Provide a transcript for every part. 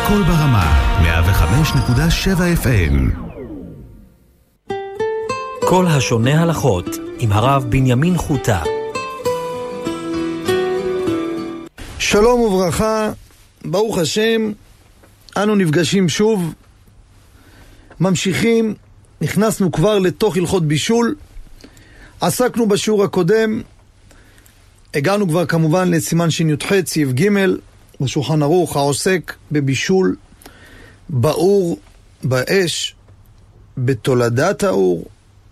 קול ברמה, 105.7 FM. כל השונה הלכות עם הרב בנימין חוטה. שלום וברכה, ברוך השם, אנו נפגשים שוב, ממשיכים, נכנסנו כבר לתוך הלכות בישול, עסקנו בשיעור הקודם, הגענו כבר כמובן לסימן שי"ח סעיף ג' בשולחן ערוך העוסק בבישול באור, באש, בתולדת האור,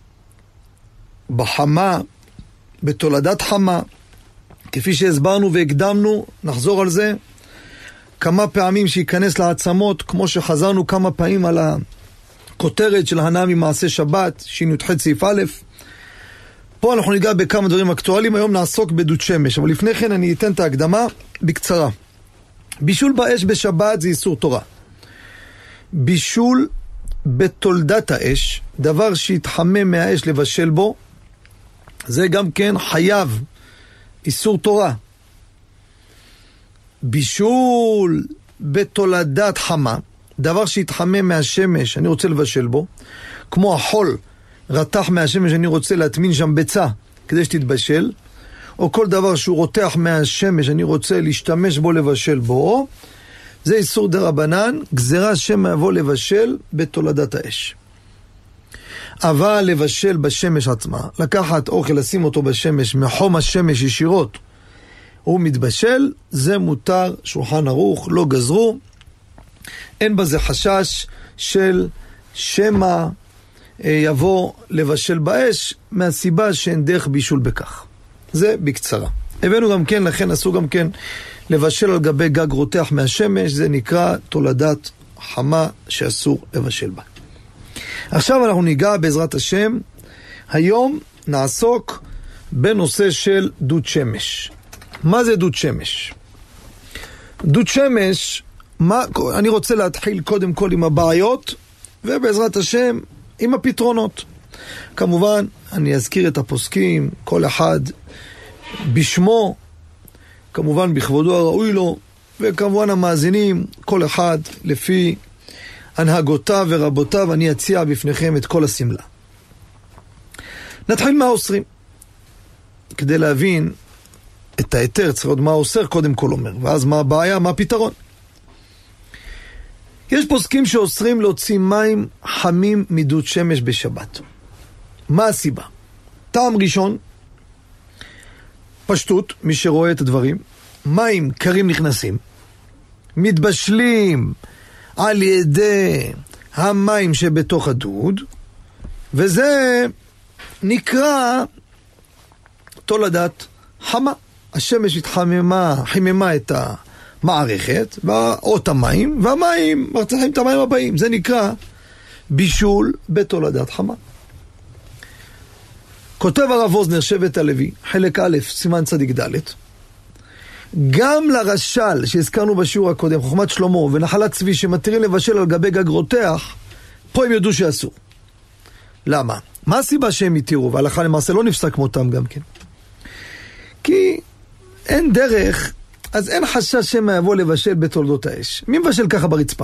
בחמה, בתולדת חמה, כפי שהסברנו והקדמנו, נחזור על זה כמה פעמים שיכנס לעצמות, כמו שחזרנו כמה פעמים על הכותרת של הנאה ממעשה שבת, שי"ח סעיף א'. פה אנחנו ניגע בכמה דברים אקטואליים, היום נעסוק בדוד שמש, אבל לפני כן אני אתן את ההקדמה בקצרה. בישול באש בשבת זה איסור תורה. בישול בתולדת האש, דבר שהתחמם מהאש לבשל בו, זה גם כן חייב איסור תורה. בישול בתולדת חמה, דבר שהתחמם מהשמש, אני רוצה לבשל בו, כמו החול רתח מהשמש, אני רוצה להטמין שם ביצה כדי שתתבשל, או כל דבר שהוא רותח מהשמש, אני רוצה להשתמש בו לבשל בו, זה איסור דרבנן, גזרה שמא יבוא לבשל בתולדת האש. אבל לבשל בשמש עצמה, לקחת אוכל, לשים אותו בשמש, מחום השמש ישירות, הוא מתבשל, זה מותר, שולחן ערוך, לא גזרו, אין בזה חשש של שמא יבוא לבשל באש, מהסיבה שאין דרך בישול בכך. זה בקצרה. הבאנו גם כן, לכן אסור גם כן לבשל על גבי גג רותח מהשמש, זה נקרא תולדת חמה שאסור לבשל בה. עכשיו אנחנו ניגע בעזרת השם, היום נעסוק בנושא של דוד שמש. מה זה דוד שמש? דוד שמש, אני רוצה להתחיל קודם כל עם הבעיות, ובעזרת השם עם הפתרונות. כמובן, אני אזכיר את הפוסקים, כל אחד בשמו, כמובן בכבודו הראוי לו, וכמובן המאזינים, כל אחד לפי הנהגותיו ורבותיו, אני אציע בפניכם את כל הסמלה. נתחיל מהאוסרים. כדי להבין את היתר, צריך עוד מה האוסר קודם כל אומר, ואז מה הבעיה, מה הפתרון. יש פוסקים שאוסרים להוציא מים חמים מדוד שמש בשבת. מה הסיבה? טעם ראשון, פשטות, מי שרואה את הדברים, מים קרים נכנסים, מתבשלים על ידי המים שבתוך הדוד, וזה נקרא תולדת חמה. השמש חיממה את המערכת, או את המים, והמים מרצחים את המים הבאים. זה נקרא בישול בתולדת חמה. כותב הרב אוזנר שבט הלוי, חלק א', סימן צדיק ד', גם לרשל שהזכרנו בשיעור הקודם, חוכמת שלמה ונחלת צבי שמתירים לבשל על גבי גג רותח, פה הם ידעו שאסור. למה? מה הסיבה שהם התירו? והלכה למעשה לא נפסק מותם גם כן. כי אין דרך, אז אין חשש שמא יבוא לבשל בתולדות האש. מי מבשל ככה ברצפה?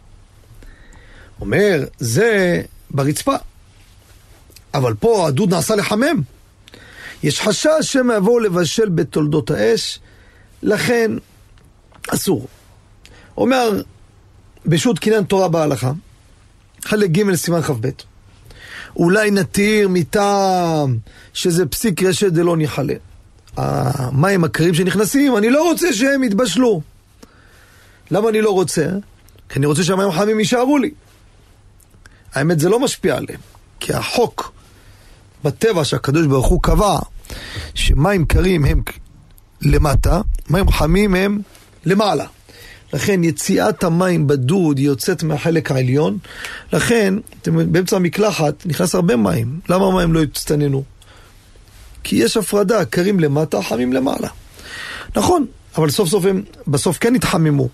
אומר, זה ברצפה. אבל פה הדוד נעשה לחמם. יש חשש שמא יבוא לבשל בתולדות האש, לכן אסור. אומר, בשו"ת קניין תורה בהלכה, חלק ג' סימן כ"ב, אולי נתיר מטעם שזה פסיק רשת דלא ניחלה. המים הקרים שנכנסים, אני לא רוצה שהם יתבשלו. למה אני לא רוצה? כי אני רוצה שהמים חמים יישארו לי. האמת זה לא משפיע עליהם, כי החוק בטבע שהקדוש ברוך הוא קבע שמים קרים הם למטה, מים חמים הם למעלה. לכן יציאת המים בדוד יוצאת מהחלק העליון, לכן באמצע המקלחת נכנס הרבה מים. למה המים לא יצטננו? כי יש הפרדה, קרים למטה, חמים למעלה. נכון, אבל בסוף כן התחממו.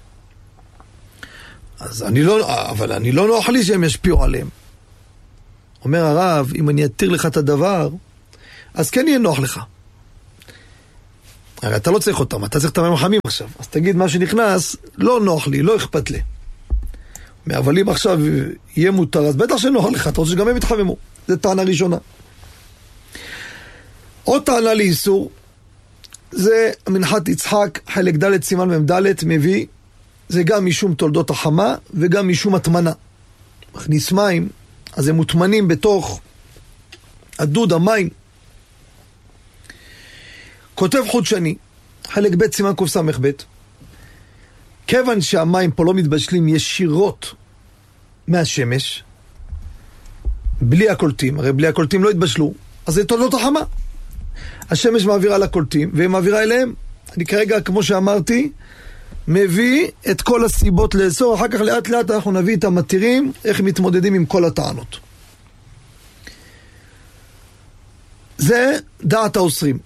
אבל אני לא נוח לי שהם ישפיעו עליהם. אומר הרב, אם אני אתיר לך את הדבר, אז כן יהיה נוח לך. הרי אתה לא צריך אותם, אתה צריך את המים החמים עכשיו. אז תגיד מה שנכנס, לא נוח לי, לא אכפת לי. אבל אם עכשיו יהיה מותר, אז בטח שנוח לך, אתה רוצה שגם הם יתחממו. זו טענה ראשונה. עוד טענה לאיסור, זה מנחת יצחק, חלק ד' סימן ממד' מביא, זה גם משום תולדות החמה וגם משום התמנה. מכניס מים, אז הם מוטמנים בתוך הדוד, המים. כותב חודשני, חלק ב' סימן קס"ב, כיוון שהמים פה לא מתבשלים ישירות מהשמש, בלי הקולטים, הרי בלי הקולטים לא התבשלו, אז זה תולדות החמה. השמש מעבירה לקולטים, והיא מעבירה אליהם. אני כרגע, כמו שאמרתי, מביא את כל הסיבות לאסור, אחר כך לאט לאט אנחנו נביא את המתירים, איך מתמודדים עם כל הטענות. זה דעת האוסרים.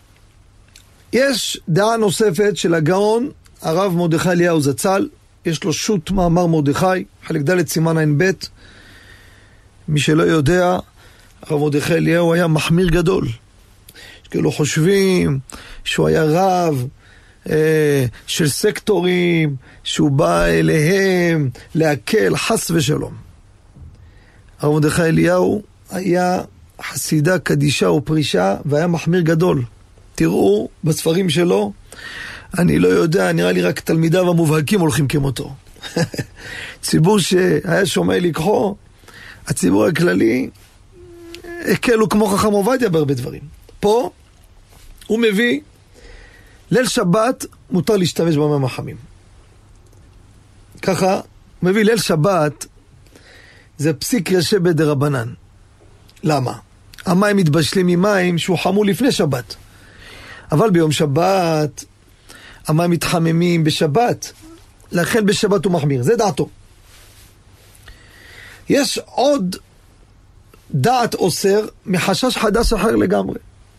יש דעה נוספת של הגאון, הרב מרדכי אליהו זצ"ל, יש לו שו"ת מאמר מרדכי, חלק ד' סימן ע"ב. מי שלא יודע, הרב מרדכי אליהו היה מחמיר גדול. כאילו חושבים שהוא היה רב של סקטורים, שהוא בא אליהם להקל, חס ושלום. הרב מרדכי אליהו היה חסידה קדישה ופרישה, והיה מחמיר גדול. תראו בספרים שלו, אני לא יודע, נראה לי רק תלמידיו המובהקים הולכים כמותו. ציבור שהיה שומע לקחו, הציבור הכללי, הקלו כמו חכם עובדיה בהרבה דברים. פה הוא מביא, ליל שבת מותר להשתמש במים החמים. ככה, הוא מביא ליל שבת, זה פסיק ישב בדרבנן. למה? המים מתבשלים ממים שהוא חמו לפני שבת. אבל ביום שבת, המים מתחממים בשבת. לכן בשבת הוא מחמיר. זה דעתו. יש עוד דעת אוסר מחשש חדש אחר לגמרי.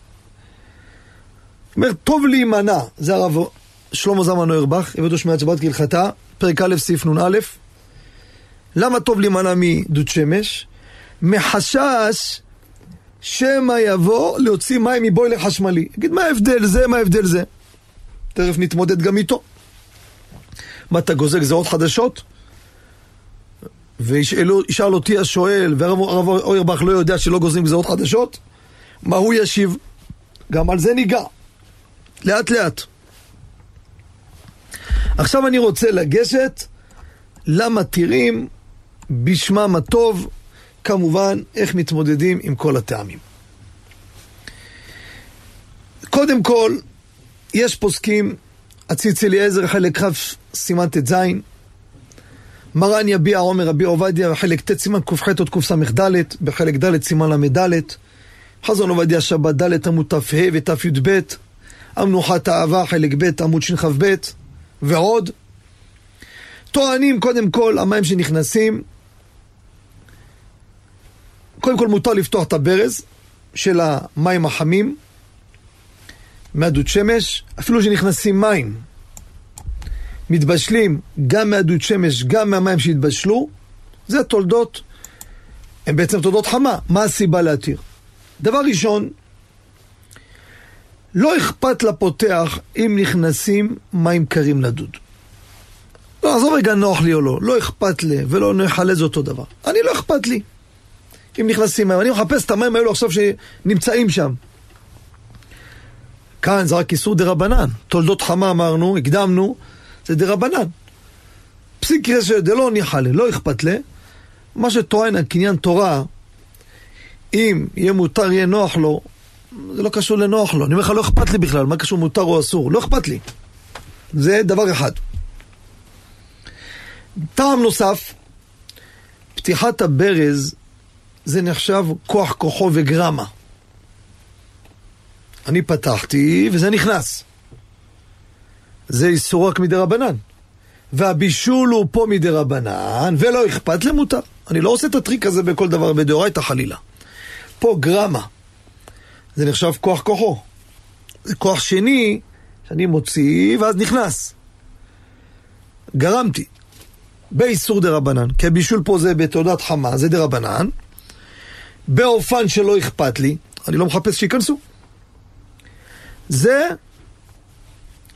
אומר, טוב להימנע, זה הרב שלמה זלמן אוירבך, הבאתו שמיעת שבת כהלכתה, פרק א' סעיף נ"א. למה טוב להימנע מדוד שמש? מחשש שמא יבוא להוציא מים מבוילר חשמלי. יגיד, מה ההבדל זה, מה ההבדל זה? תכף נתמודד גם איתו. מה אתה גוזר גזרות חדשות? וישאל אותי השואל, והרב אוירבך לא יודע שלא גוזרים גזרות חדשות? מה הוא ישיב? גם על זה ניגע. לאט לאט. עכשיו אני רוצה לגשת למתירים בשמם הטוב, כמובן איך מתמודדים עם כל הטעמים. קודם כל, יש פוסקים, הציץ אליעזר חלק כ' סימן ט"ז, מרן יביע עומר רבי עובדיה חלק ט' סימן ק"ח עוד קס"ד, בחלק ד' סימן ל"ד, חזון עובדיה שבת ד' עמוד ת"ה ות"י"ב, המנוחת האהבה חלק ב' עמוד שכ"ב ועוד. טוענים קודם כל המים שנכנסים, קודם כל מותר לפתוח את הברז של המים החמים מהדוד שמש, אפילו שנכנסים מים מתבשלים גם מהדוד שמש גם מהמים שהתבשלו, זה תולדות, הם בעצם תולדות חמה. מה הסיבה להתיר? דבר ראשון, לא אכפת לפותח אם נכנסים מים קרים לדוד. לא, עזוב רגע נוח לי או לא, לא אכפת לי ולא נחלה זה אותו דבר. אני לא אכפת לי אם נכנסים מים, אני מחפש את המים האלו עכשיו שנמצאים שם. כאן זה רק איסור דרבנן, תולדות חמה אמרנו, הקדמנו, זה דרבנן. פסיק רשת דלא ניחלה, לא אכפת לי. מה שטוען הקניין תורה, אם יהיה מותר יהיה נוח לו, זה לא קשור לנוח לו. אני אומר לך, לא אכפת לי בכלל, מה קשור מותר או אסור? לא אכפת לי. זה דבר אחד. טעם נוסף, פתיחת הברז, זה נחשב כוח כוחו וגרמה. אני פתחתי וזה נכנס. זה איסור רק מדרבנן. והבישול הוא פה מדרבנן, ולא אכפת למותר. אני לא עושה את הטריק הזה בכל דבר בדאורייתא חלילה. פה גרמה. זה נחשב כוח כוחו. זה כוח שני שאני מוציא ואז נכנס. גרמתי. באיסור דרבנן. כי הבישול פה זה בתעודת חמה, זה דרבנן. באופן שלא אכפת לי, אני לא מחפש שיכנסו. זה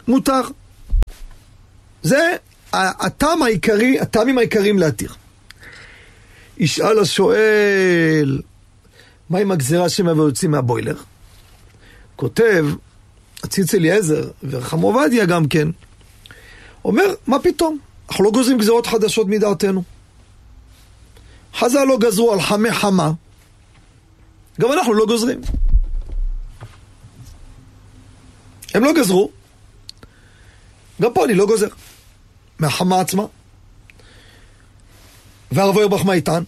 מותר. זה הטעמים העיקריים להתיר. ישאל השואל, מה עם הגזירה שמא ויוצאים מהבוילר? כותב הציץ אליעזר ורחם עובדיה גם כן, אומר, מה פתאום? אנחנו לא גוזרים גזירות חדשות מדעתנו. חז"ל לא גזרו על חמי חמה, גם אנחנו לא גוזרים. הם לא גזרו, גם פה אני לא גוזר. מהחמה עצמה. והרב אוירבך מה איתן?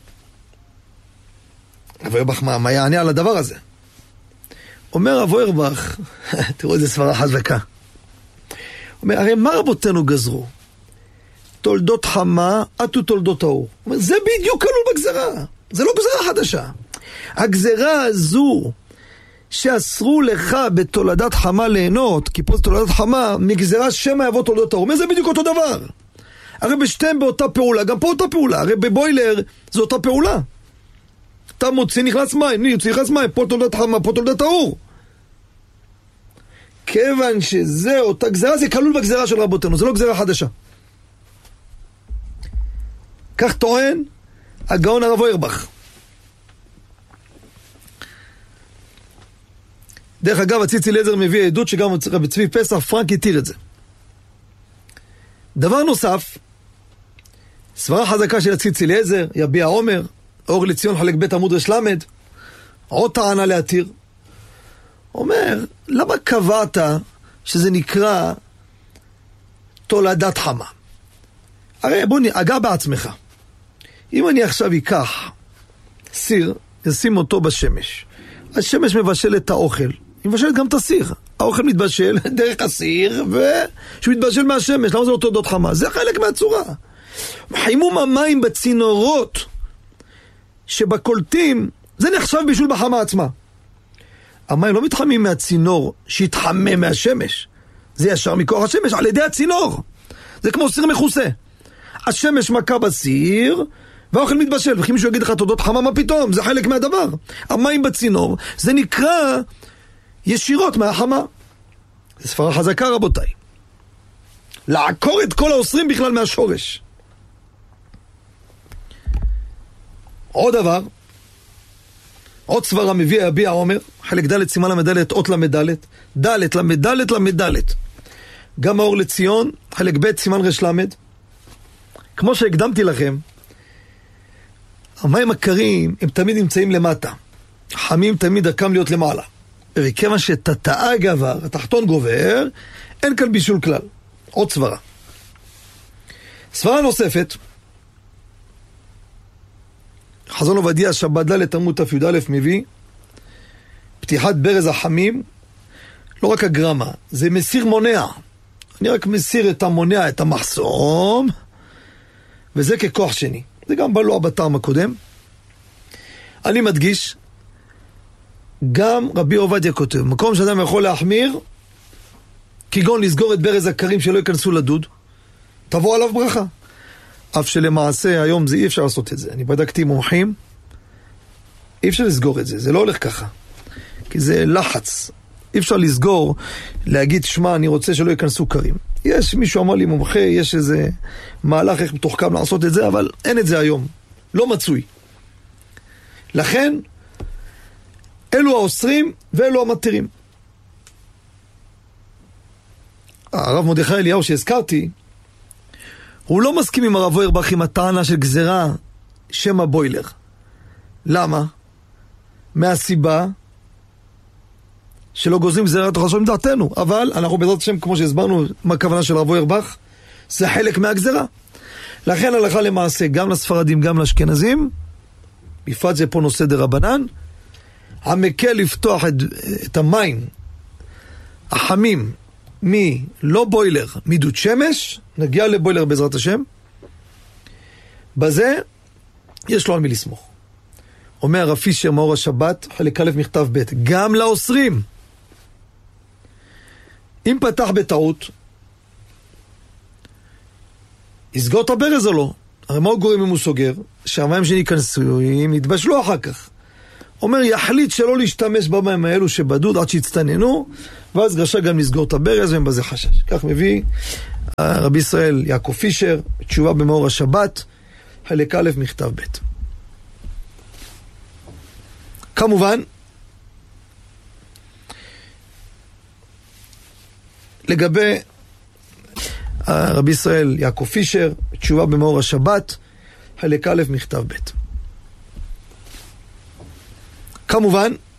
הרב אוירבך מה יענה על הדבר הזה? אומר הרב אוירבך, תראו איזה סברה חזקה. אומר, הרי מה רבותינו גזרו? תולדות חמה, עטו תולדות האור. אומר, זה בדיוק כלול בגזרה. זה לא גזרה חדשה. הגזרה הזו שאסרו לך בתולדת חמה ליהנות, כי פה זה תולדת חמה, מגזרה שמא יבוא תולדות האור. אומר, זה בדיוק אותו דבר. הרי בשתיהם באותה פעולה, גם פה אותה פעולה. הרי בבוילר זה אותה פעולה. אתה מוציא, נכנס מים, נכנס מים, פה תולדת חמה, פה תולדת האור. כיוון שזה אותה גזרה, זה כלול בגזרה של רבותינו, זה לא גזרה חדשה. כך טוען הגאון הרב אוירבך. דרך אגב, הציץ אליעזר מביא עדות שגם רבי צבי פסח פרנק התיר את זה. דבר נוסף, סברה חזקה של הציץ אליעזר, יביע עומר, אור לציון חלק ב' עמוד רשלמד, עוד טענה להתיר. אומר, למה קבעת שזה נקרא תולדת חמה? הרי בוא נגע בעצמך. אם אני עכשיו אקח סיר, אשים אותו בשמש. השמש מבשל את האוכל, היא מבשלת גם את הסיר. האוכל מתבשל דרך הסיר, ושהוא מתבשל מהשמש. למה זה לא תולדות חמה? זה חלק מהצורה. חימום המים בצינורות שבקולטים, זה נחשב בישול בחמה עצמה. המים לא מתחמים מהצינור שהתחמם מהשמש. זה ישר מכוח השמש על ידי הצינור. זה כמו סיר מכוסה. השמש מכה בסיר, והאוכל מתבשל. וכי מישהו יגיד לך תולדות חמה, מה פתאום? זה חלק מהדבר. המים בצינור, זה נקרא ישירות מהחמה. זה סברה חזקה רבותיי. לעקור את כל האוסרים בכלל מהשורש. עוד דבר, עוד סברה מביא יביע עומר, חלק ד' סימן למדלת, אות למדלת, ד' למדלת למדלת. גם האור לציון, חלק ב' סימן רשלמד. כמו שהקדמתי לכם, המים הקרים הם תמיד נמצאים למטה. חמים תמיד דרכם להיות למעלה. וכיוון שתתאה גבר, התחתון גובר, אין כאן בישול כלל. עוד סברה. סברה נוספת, חזון עובדיה שבת ד' עמוד ת"א מביא, פתיחת ברז החמים, לא רק הגרמה, זה מסיר מונע. אני רק מסיר את המונע, את המחסום, וזה ככוח שני. זה גם בא לו בטעם הקודם. אני מדגיש, גם רבי עובדיה כותב, מקום שאדם יכול להחמיר, כגון לסגור את ברז הקרים שלא ייכנסו לדוד, תבוא עליו ברכה. אף שלמעשה היום זה אי אפשר לעשות את זה. אני בדקתי מומחים, אי אפשר לסגור את זה, זה לא הולך ככה. כי זה לחץ. אי אפשר לסגור, להגיד, שמה, אני רוצה שלא ייכנסו קרים. יש מישהו אמר לי מומחה, יש איזה מהלך איך מתוחכם לעשות את זה, אבל אין את זה היום. לא מצוי. לכן, אלו האוסרים ואלו המתירים. הרב מרדכי אליהו שהזכרתי, הוא לא מסכים עם הרב אוירבך עם הטענה של גזרה שם הבוילר. למה? מהסיבה שלא גוזרים גזירת חדשות מדעתנו, אבל אנחנו בעזרת השם, כמו שהסברנו מה הכוונה של הרב אוירבך, זה חלק מהגזרה. לכן הלכה למעשה גם לספרדים גם לאשכנזים, בפרט זה פה נושא דרבנן, המקל לפתוח את המים החמים מלא בוילר, מדוד שמש, נגיע לבוילר בעזרת השם, בזה יש לו על מי לסמוך. אומר הרב פישר מאור השבת, חלק א' מכתב ב', גם לאוסרים, אם פתח בטעות, יסגור את הברז או לא? הרי מה הוא גורם אם הוא סוגר? שהמים שניכנסו, הם יתבשלו אחר כך. אומר, יחליט שלא להשתמש במים האלו שבדוד עד שהצטננו, ואז רשאי גם לסגור את הברז ואין בזה חשש. כך מביא רבי ישראל יעקב פישר, תשובה במאור השבת, חלק א' מכתב ב'. כמובן, לגבי רבי ישראל יעקב פישר, תשובה במאור השבת, חלק א' מכתב ב'. כמובן,